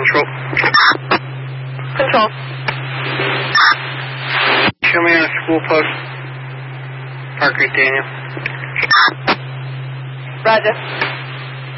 Control. Control. Show me on a school post. Parker Daniel. Roger.